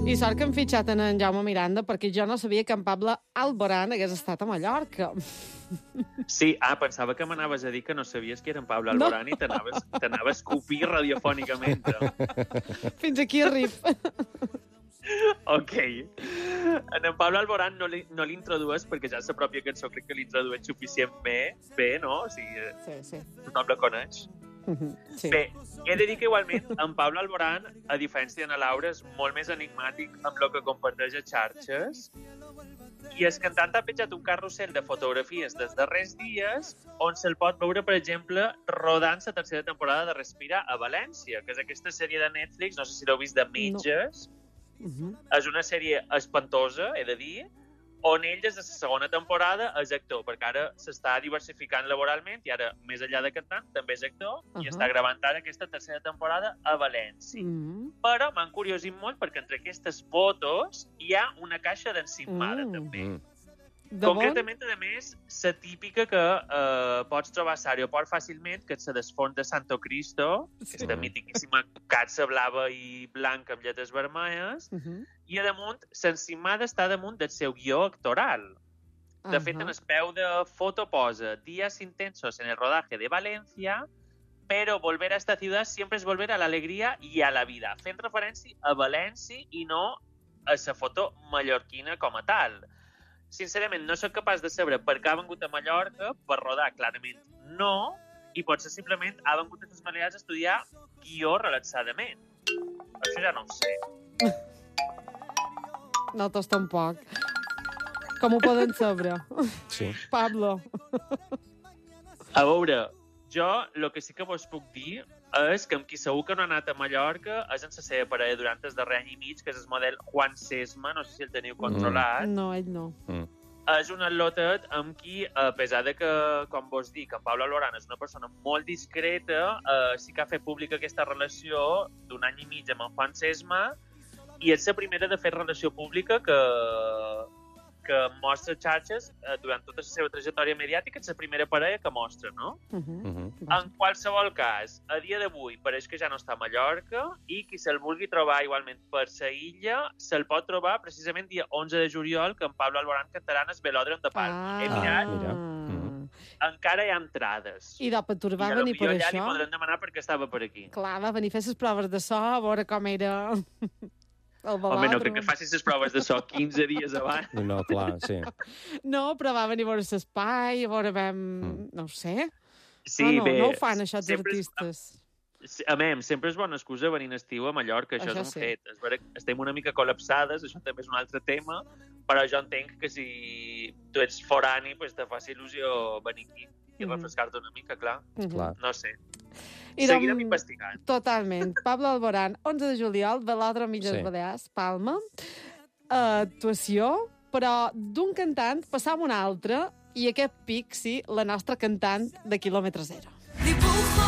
I sort que hem fitxat en Jaume Miranda, perquè jo no sabia que en Pablo Alborán hagués estat a Mallorca. Sí, pensava que m'anaves a dir que no sabies qui era en Pablo Alborán i t'anaves a escopir radiofònicament. Fins aquí arrib. Ok. En Pablo Alborán no l'introdueix perquè ja la pròpia cançó crec que l'introdueix suficientment bé, no? O sigui, Sí. tothom la coneix. Sí. Bé, he de dir que igualment en Pablo Alborán, a diferència de Laura, és molt més enigmàtic amb el que comparteix a xarxes. I el cantant ha penjat un carrusel de fotografies dels darrers dies on se'l pot veure, per exemple, rodant la tercera temporada de Respira a València, que és aquesta sèrie de Netflix, no sé si l'heu vist, de metges. No. És una sèrie espantosa, he de dir, on ell des de la segona temporada és actor, perquè ara s'està diversificant laboralment i ara, més enllà de cantant, també és actor i està gravant ara aquesta tercera temporada a València. Però m'han curiosit molt perquè entre aquestes fotos hi ha una caixa d'encimada, també. Concretament, a més, la típica que pots trobar a l'aeroport fàcilment, que és la del fons de Santo Cristo, aquesta mitiquíssima catxa blava i blanca amb lletres vermelles, i a damunt, l'encimada està damunt del seu guió actoral. De fet, en el peu de foto posa «Días intensos en el rodaje de Valencia, pero volver a esta ciudad siempre es volver a la alegría y a la vida», fent referència a València i no a la foto mallorquina com a tal. Sincerament, no soc capaç de saber per què ha vengut a Mallorca, per rodar, clarament no, i potser simplement ha vengut a les Balears a estudiar guió relaxadament. Això ja no ho sé. Nosaltres tampoc. Com ho poden saber? Sí. Pablo. A veure, jo el que sí que vos puc dir és que amb qui segur que no ha anat a Mallorca és en la seva parella durant el darrer any i mig, que és el model Juan Sesma, no sé si el teniu controlat. No, ell no. És un atletet amb qui, a pesar de que, com vos dic, en Pablo Alborán és una persona molt discreta, sí que ha fet pública aquesta relació d'un any i mig amb en Juan Sesma, i és la primera de fer relació pública que mostra xarxes durant tota la seva trajectòria mediàtica, és la primera parella que mostra, no? En qualsevol cas, a dia d'avui pareix que ja no està a Mallorca i qui se'l vulgui trobar igualment per la illa se'l pot trobar precisament dia 11 de juliol, que en Pablo Alborán cantarà en el Velòdrom de Palma. He mirat, encara hi ha entrades. I de Patur va venir per I això? ja li podrem demanar perquè estava per aquí. Clar, va venir a fer les proves de so, a veure com era el velòdrom. Home, no, que facis les proves de so 15 dies abans. No, clar, sí. No, però va venir a veure l'espai, a veure no ho sé. Sí, bé. No ho fan, això, els artistes. Sempre és bona excusa venir en estiu a Mallorca, això és un fet. És vera que estem una mica col·lapsades, això també és un altre tema, però jo entenc que si tu ets forani, pues te faci il·lusió venir aquí i refrescar-te una mica, clar. No sé. Seguirem investigant. Totalment. Pablo Alborán, 11 de juliol, Velòdrom Illes Balears, Palma. Actuació, però d'un cantant passam un altre, i aquest pic, sí, la nostra cantant de quilòmetre zero.